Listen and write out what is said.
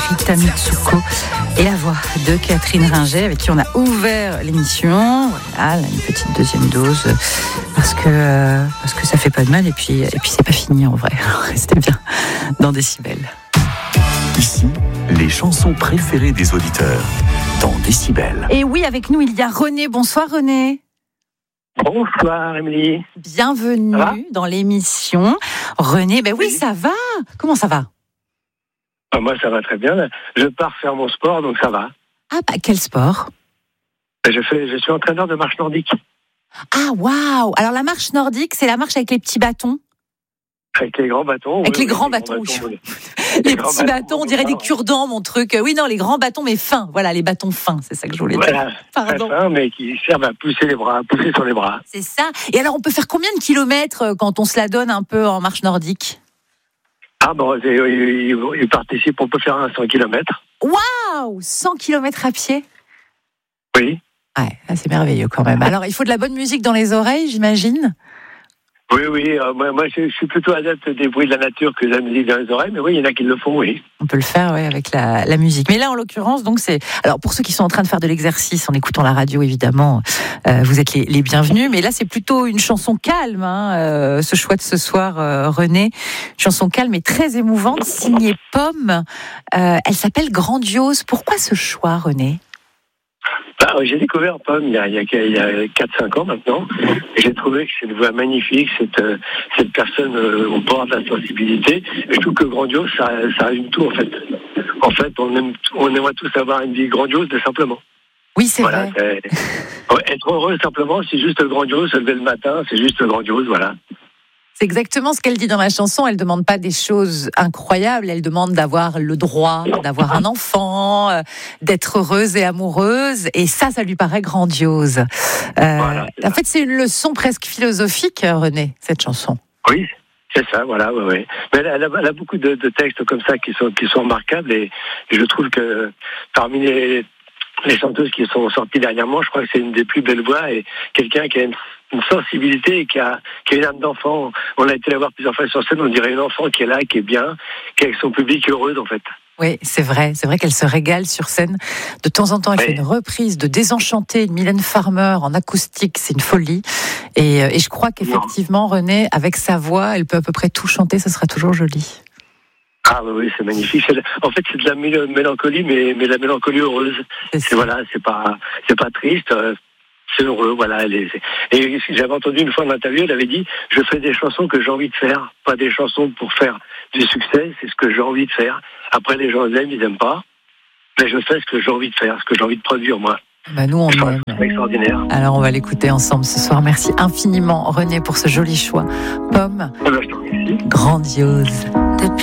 Rita Mitsuko et la voix de Catherine Ringer avec qui on a ouvert l'émission. Voilà, une petite deuxième dose parce que ça fait pas de mal et puis c'est pas fini en vrai. Restez bien dans Décibel. Ici, les chansons préférées des auditeurs dans Décibel. Et oui, avec nous il y a René. Bonsoir René. Bonsoir Émilie. Bienvenue dans l'émission. René, ben oui, ça va. Comment ça va? Moi ça va très bien. Je pars faire mon sport, donc ça va. Ah bah quel sport? Je suis entraîneur de marche nordique. Ah waouh! Alors la marche nordique, c'est la marche avec les petits bâtons? Avec les grands bâtons. Avec les grands bâtons. Les petits bâtons, on dirait des cure-dents, mon truc. Oui, non, les grands bâtons, mais fins. Voilà, les bâtons fins, c'est ça que je voulais dire. Voilà, pardon. très fins, mais qui servent à pousser les bras, à pousser sur les bras. C'est ça. Et alors, on peut faire combien de kilomètres quand on se la donne un peu en marche nordique? Ah bon, ils participent, on peut faire un 100 km. Waouh! 100 km à pied? Oui. Ouais, c'est merveilleux quand même. Alors, il faut de la bonne musique dans les oreilles, j'imagine? Oui. Moi, je suis plutôt adepte des bruits de la nature que de la musique dans les oreilles, mais oui, il y en a qui le font, oui. On peut le faire, oui, avec la musique. Mais là, en l'occurrence, donc c'est. Alors, pour ceux qui sont en train de faire de l'exercice en écoutant la radio, évidemment, vous êtes les bienvenus. Mais là, c'est plutôt une chanson calme, ce choix de ce soir, René. Une chanson calme et très émouvante, signée Pomme. Elle s'appelle Grandiose. Pourquoi ce choix, René? J'ai découvert Pomme il y a 4-5 ans maintenant, et j'ai trouvé que c'est une voix magnifique, cette personne au bord de la sensibilité, et je trouve que grandiose, ça résume tout en fait. En fait, on aimerait tous avoir une vie grandiose, simplement. Oui, c'est vrai. Être heureux simplement, c'est juste grandiose, se lever le matin, c'est juste grandiose, voilà. C'est exactement ce qu'elle dit dans ma chanson. Elle demande pas des choses incroyables. Elle demande d'avoir le droit, d'avoir un enfant, d'être heureuse et amoureuse. Et ça lui paraît grandiose. Voilà, en fait, c'est une leçon presque philosophique, René, cette chanson. Oui, c'est ça, voilà, ouais. Mais elle a beaucoup de textes comme ça qui sont remarquables, et je trouve que parmi les chanteuses qui sont sorties dernièrement, je crois que c'est une des plus belles voix, et quelqu'un qui a une sensibilité et qui a une âme d'enfant. On a été la voir plusieurs fois sur scène, on dirait une enfant qui est là, qui est bien, qui est avec son public heureuse en fait. Oui, c'est vrai qu'elle se régale sur scène. De temps en temps, elle fait une reprise de Désenchantée de Mylène Farmer en acoustique, c'est une folie. Et je crois qu'effectivement, René, avec sa voix, elle peut à peu près tout chanter, ce sera toujours joli. Ah oui, c'est magnifique. En fait, c'est de la mélancolie, mais de la mélancolie heureuse. C'est pas triste. C'est heureux, voilà. Et j'avais entendu une fois dans l'interview, elle avait dit: je fais des chansons que j'ai envie de faire, pas des chansons pour faire du succès, c'est ce que j'ai envie de faire. Après, les gens aiment, ils aiment pas, mais je fais ce que j'ai envie de faire, ce que j'ai envie de produire, moi. Nous, on aime. C'est extraordinaire. Alors, on va l'écouter ensemble ce soir. Merci infiniment, René, pour ce joli choix. Pomme, Je te remercie. Grandiose.